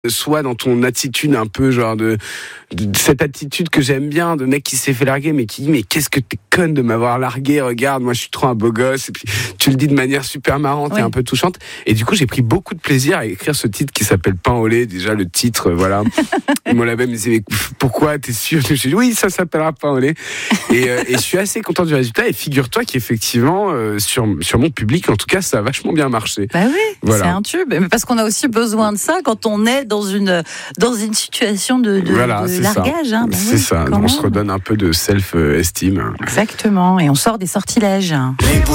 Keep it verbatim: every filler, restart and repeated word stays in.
Soit dans ton attitude un peu genre de, de cette attitude que j'aime bien, de mec qui s'est fait larguer mais qui dit mais qu'est-ce que t'es conne de m'avoir largué, regarde moi je suis trop un beau gosse, et puis tu le dis de manière super marrante, oui, et un peu touchante, et du coup j'ai pris beaucoup de plaisir à écrire ce titre qui s'appelle Pain au lait. Déjà le titre, voilà. Mon label me disait mais pourquoi, t'es sûr? Je dis oui, ça s'appellera Pain au lait, et, euh, et je suis assez content du résultat, et figure-toi qu'effectivement euh, sur, sur mon public en tout cas ça a vachement bien marché. Bah oui, voilà. C'est un tube, mais parce qu'on a aussi besoin de ça quand on est dans une, dans une situation de, de, voilà, de largage. Ça. Hein. Bah c'est oui, ça, on même. se redonne un peu de self-esteem. Exactement, et on sort des sortilèges.